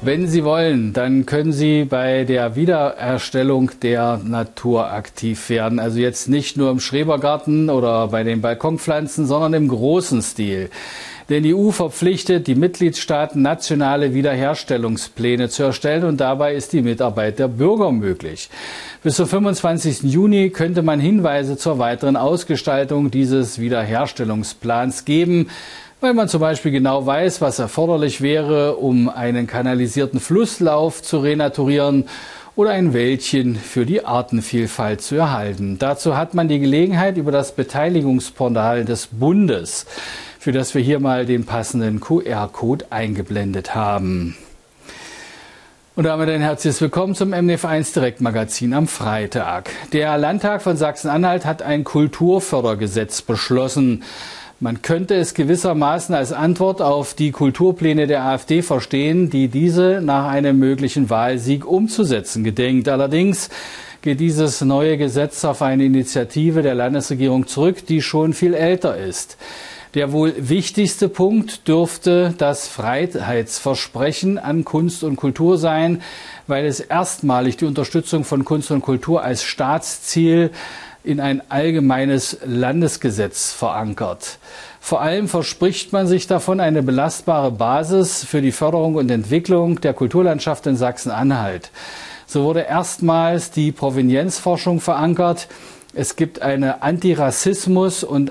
Wenn Sie wollen, dann können Sie bei der Wiedererstellung der Natur aktiv werden. Also jetzt nicht nur im Schrebergarten oder bei den Balkonpflanzen, sondern im großen Stil. Denn die EU verpflichtet die Mitgliedstaaten, nationale Wiederherstellungspläne zu erstellen, und dabei ist die Mitarbeit der Bürger möglich. Bis zum 25. Juni könnte man Hinweise zur weiteren Ausgestaltung dieses Wiederherstellungsplans geben, weil man zum Beispiel genau weiß, was erforderlich wäre, um einen kanalisierten Flusslauf zu renaturieren oder ein Wäldchen für die Artenvielfalt zu erhalten. Dazu hat man die Gelegenheit über das Beteiligungsportal des Bundes, für das wir hier mal den passenden QR-Code eingeblendet haben. Und damit ein herzliches Willkommen zum MDF1 Direktmagazin am Freitag. Der Landtag von Sachsen-Anhalt hat ein Kulturfördergesetz beschlossen. Man könnte es gewissermaßen als Antwort auf die Kulturpläne der AfD verstehen, die diese nach einem möglichen Wahlsieg umzusetzen gedenkt. Allerdings geht dieses neue Gesetz auf eine Initiative der Landesregierung zurück, die schon viel älter ist. Der wohl wichtigste Punkt dürfte das Freiheitsversprechen an Kunst und Kultur sein, weil es erstmalig die Unterstützung von Kunst und Kultur als Staatsziel in ein allgemeines Landesgesetz verankert. Vor allem verspricht man sich davon eine belastbare Basis für die Förderung und Entwicklung der Kulturlandschaft in Sachsen-Anhalt. So wurde erstmals die Provenienzforschung verankert. Es gibt eine Antirassismus- und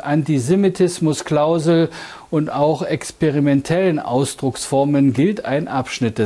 Antisemitismus-Klausel, und auch experimentellen Ausdrucksformen gilt ein Abschnitt des